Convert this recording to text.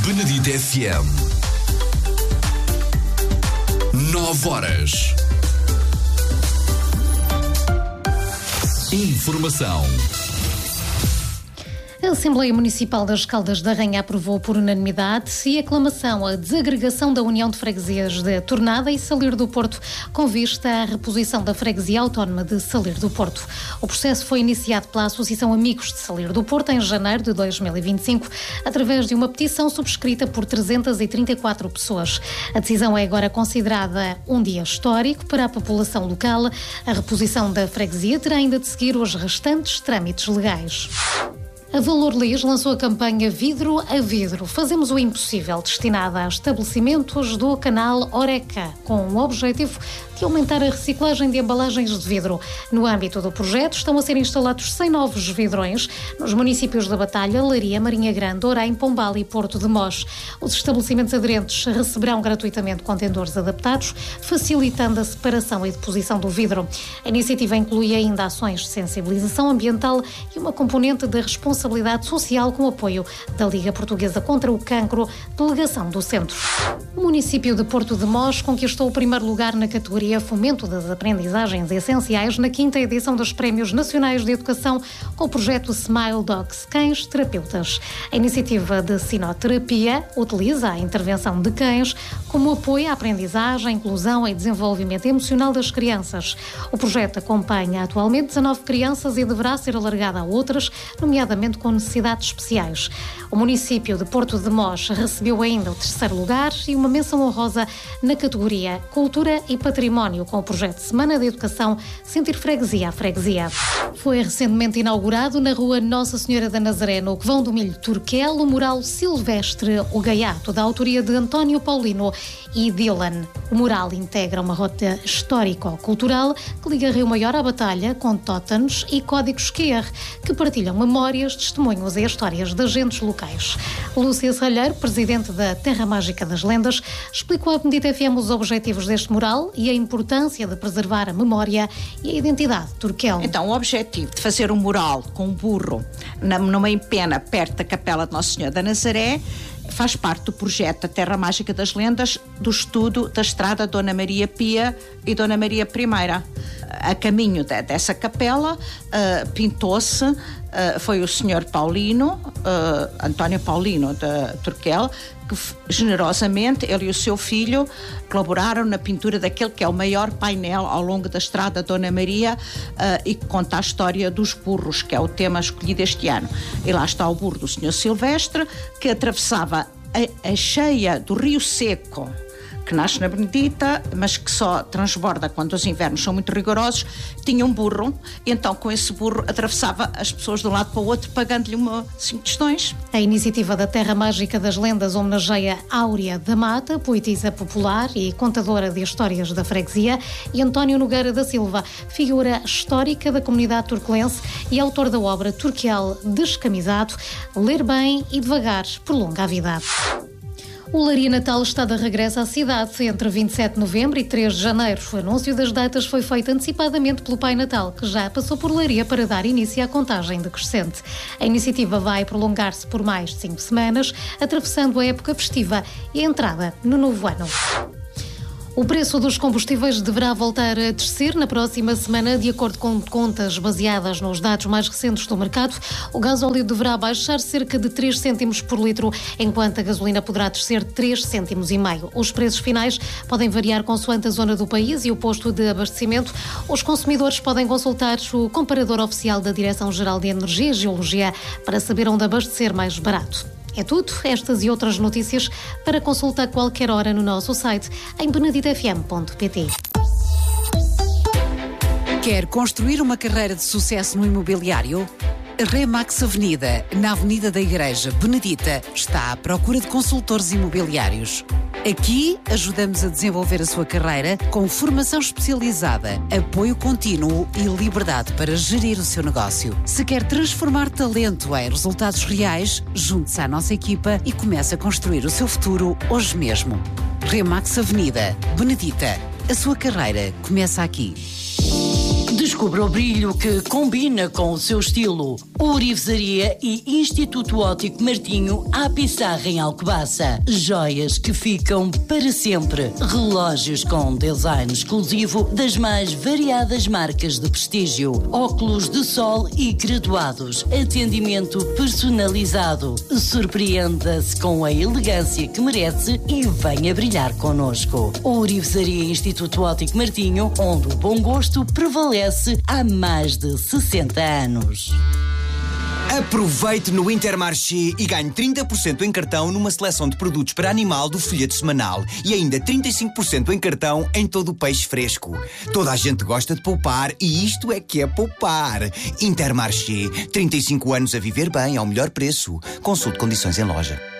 Benedito FM. 9 horas. Informação. A Assembleia Municipal das Caldas da Rainha aprovou por unanimidade e aclamação a desagregação da União de Freguesias de Tornada e Salir do Porto, com vista à reposição da Freguesia Autónoma de Salir do Porto. O processo foi iniciado pela Associação Amigos de Salir do Porto em janeiro de 2025, através de uma petição subscrita por 334 pessoas. A decisão é agora considerada um dia histórico para a população local. A reposição da freguesia terá ainda de seguir os restantes trâmites legais. A Valor Lis lançou a campanha Vidro a Vidro. Fazemos o impossível, destinada a estabelecimentos do canal Oreca, com o objetivo de aumentar a reciclagem de embalagens de vidro. No âmbito do projeto, estão a ser instalados 100 novos vidrões nos municípios da Batalha, Leiria, Marinha Grande, Orem, Pombal e Porto de Mós. Os estabelecimentos aderentes receberão gratuitamente contentores adaptados, facilitando a separação e deposição do vidro. A iniciativa inclui ainda ações de sensibilização ambiental e uma componente de responsabilidade social com apoio da Liga Portuguesa contra o Cancro, delegação do Centro. O município de Porto de Mós conquistou o primeiro lugar na categoria Fomento das Aprendizagens Essenciais na 5ª edição dos Prémios Nacionais de Educação com o projeto Smile Dogs, Cães Terapeutas. A iniciativa de sinoterapia utiliza a intervenção de cães como apoio à aprendizagem, inclusão e desenvolvimento emocional das crianças. O projeto acompanha atualmente 19 crianças e deverá ser alargado a outras, nomeadamente com necessidades especiais. O município de Porto de Mós recebeu ainda o 3º lugar e uma menção honrosa na categoria Cultura e Património com o projeto Semana de Educação Sentir Freguesia a Freguesia. Foi recentemente inaugurado na rua Nossa Senhora da Nazaré, no Covão do Milho Turquel, o mural Silvestre O Gaiato, da autoria de António Paulino e Dylan. O mural integra uma rota histórico-cultural que liga Rio Maior à Batalha, com tótems e códigos QR que partilham memórias, testemunhos e histórias de agentes locais. Lúcia Serralheiro, presidente da Terra Mágica das Lendas, explicou à Benedito FM os objetivos deste mural e a importância de preservar a memória e a identidade de Turquel. Então, o objetivo de fazer um mural com um burro numa empena perto da Capela de Nossa Senhora da Nazaré faz parte do projeto da Terra Mágica das Lendas, do estudo da estrada Dona Maria Pia e Dona Maria I. A caminho dessa capela pintou-se, foi o senhor Paulino, António Paulino de Turquel, que generosamente ele e o seu filho colaboraram na pintura daquele que é o maior painel ao longo da estrada Dona Maria e que conta a história dos burros, que é o tema escolhido este ano. E lá está o burro do senhor Silvestre, que atravessava a cheia do Rio Seco, que nasce na Benedita, mas que só transborda quando os invernos são muito rigorosos. Tinha um burro, e então com esse burro atravessava as pessoas de um lado para o outro, pagando-lhe 5 tostões. A iniciativa da Terra Mágica das Lendas homenageia Áurea da Mata, poetisa popular e contadora de histórias da freguesia, e António Nogueira da Silva, figura histórica da comunidade turquelense e autor da obra Turquel Descamisado, Ler Bem e Devagar prolonga a vida. O Leiria Natal está de regresso à cidade entre 27 de novembro e 3 de janeiro. O anúncio das datas foi feito antecipadamente pelo Pai Natal, que já passou por Leiria para dar início à contagem decrescente. A iniciativa vai prolongar-se por mais de 5 semanas, atravessando a época festiva e a entrada no novo ano. O preço dos combustíveis deverá voltar a descer na próxima semana, de acordo com contas baseadas nos dados mais recentes do mercado. O gasóleo deverá baixar cerca de 3 cêntimos por litro, enquanto a gasolina poderá descer 3 cêntimos e meio. Os preços finais podem variar consoante a zona do país e o posto de abastecimento. Os consumidores podem consultar o comparador oficial da Direção-Geral de Energia e Geologia para saber onde abastecer mais barato. É tudo, estas e outras notícias para consulta a qualquer hora no nosso site em beneditofm.pt. Quer construir uma carreira de sucesso no imobiliário? A Remax Avenida, na Avenida da Igreja Benedita, está à procura de consultores imobiliários. Aqui ajudamos a desenvolver a sua carreira com formação especializada, apoio contínuo e liberdade para gerir o seu negócio. Se quer transformar talento em resultados reais, junte-se à nossa equipa e comece a construir o seu futuro hoje mesmo. Remax Avenida, Benedita. A sua carreira começa aqui. Descubra o brilho que combina com o seu estilo. Ourivesaria e Instituto Óptico Martinho à Pissarra em Alcobaça. Joias que ficam para sempre. Relógios com design exclusivo das mais variadas marcas de prestígio. Óculos de sol e graduados. Atendimento personalizado. Surpreenda-se com a elegância que merece e venha brilhar connosco. Ourivesaria e Instituto Óptico Martinho, onde o bom gosto prevalece há mais de 60 anos. Aproveite no Intermarché e ganhe 30% em cartão numa seleção de produtos para animal do folheto semanal e ainda 35% em cartão em todo o peixe fresco. Toda a gente gosta de poupar e isto é que é poupar. Intermarché, 35 anos a viver bem ao melhor preço. Consulte condições em loja.